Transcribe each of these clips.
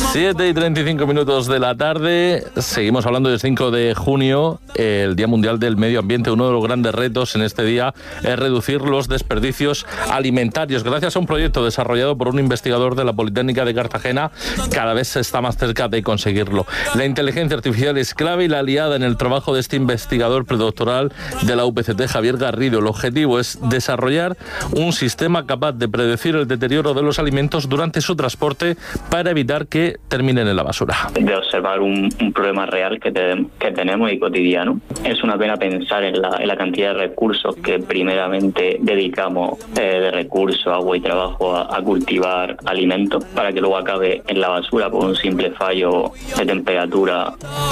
7:35 de la tarde, seguimos hablando del 5 de junio, el Día Mundial del Medio Ambiente. Uno de los grandes retos en este día es reducir los desperdicios alimentarios. Gracias a un proyecto desarrollado por un investigador de la Politécnica de Cartagena, cada vez se está más cerca de conseguirlo. La inteligencia artificial es clave y la aliada en el trabajo de este investigador predoctoral de la UPCT, Javier Garrido. El objetivo es desarrollar un sistema capaz de predecir el deterioro de los alimentos durante su transporte para evitar que terminen en la basura. De observar un problema real que tenemos y cotidiano. Es una pena pensar en la cantidad de recursos que primeramente dedicamos de recursos, agua y trabajo a cultivar alimentos para que luego acabe en la basura por un simple fallo de temperatura.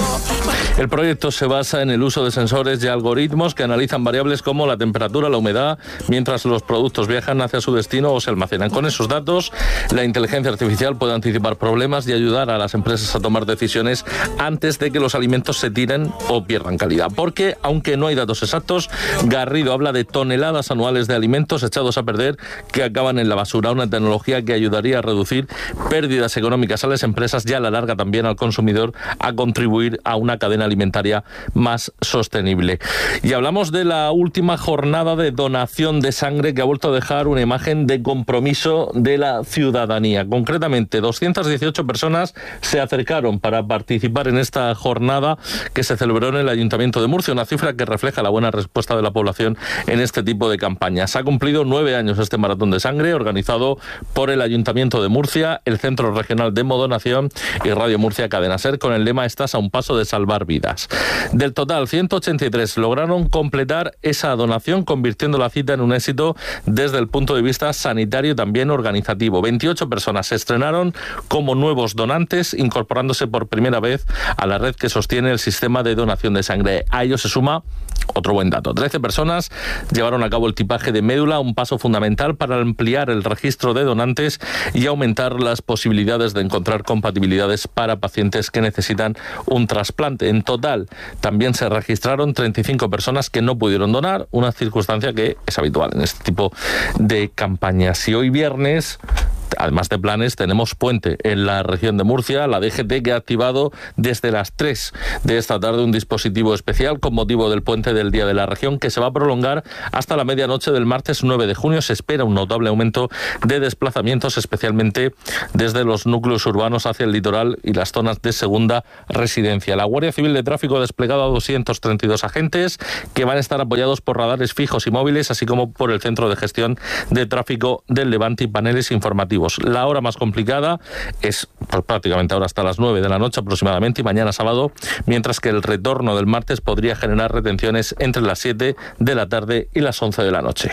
El proyecto se basa en el uso de sensores y algoritmos que analizan variables como la temperatura, la humedad, mientras los productos viajan hacia su destino o se almacenan. Con esos datos, la inteligencia artificial puede anticipar problemas y ayudar a las empresas a tomar decisiones antes de que los alimentos se tiren o pierdan calidad. Porque, aunque no hay datos exactos, Garrido habla de toneladas anuales de alimentos echados a perder que acaban en la basura. Una tecnología que ayudaría a reducir pérdidas económicas a las empresas y a la larga también al consumidor a contribuir a una cadena alimentaria más sostenible. Y hablamos de la última jornada de donación de sangre que ha vuelto a dejar una imagen de compromiso de la ciudadanía. Concretamente, 218 personas se acercaron para participar en esta jornada que se celebró en el Ayuntamiento de Murcia, una cifra que refleja la buena respuesta de la población en este tipo de campañas. Ha cumplido 9 años este maratón de sangre organizado por el Ayuntamiento de Murcia, el Centro Regional de Hemodonación y Radio Murcia Cadena Ser, con el lema "Estás a un paso de salvar vidas". Del total, 183 lograron completar esa donación, convirtiendo la cita en un éxito desde el punto de vista sanitario y también organizativo. 28 personas se estrenaron como nuevos donantes, incorporándose por primera vez a la red que sostiene el sistema de donación de sangre. A ello se suma otro buen dato. 13 personas llevaron a cabo el tipaje de médula, un paso fundamental para ampliar el registro de donantes y aumentar las posibilidades de encontrar compatibilidades para pacientes que necesitan un trasplante. En total, también se registraron 35 personas que no pudieron donar, una circunstancia que es habitual en este tipo de campañas. Y hoy viernes, además de planes, tenemos puente en la región de Murcia. La DGT que ha activado desde las 3 de esta tarde un dispositivo especial con motivo del puente del Día de la Región que se va a prolongar hasta la medianoche del martes 9 de junio. Se espera un notable aumento de desplazamientos, especialmente desde los núcleos urbanos hacia el litoral y las zonas de segunda residencia. La Guardia Civil de Tráfico ha desplegado a 232 agentes que van a estar apoyados por radares fijos y móviles, así como por el Centro de Gestión de Tráfico del Levante y paneles informativos. La hora más complicada es prácticamente ahora hasta las 9 de la noche aproximadamente y mañana sábado, mientras que el retorno del martes podría generar retenciones entre las 7 de la tarde y las 11 de la noche.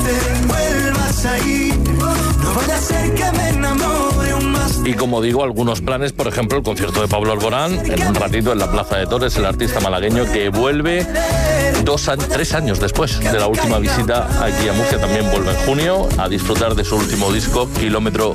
Y como digo, algunos planes, por ejemplo, el concierto de Pablo Alborán, en un ratito en la Plaza de Toros, el artista malagueño que vuelve 3 años después de la última visita aquí a Murcia, también vuelve en junio a disfrutar de su último disco, Kilómetro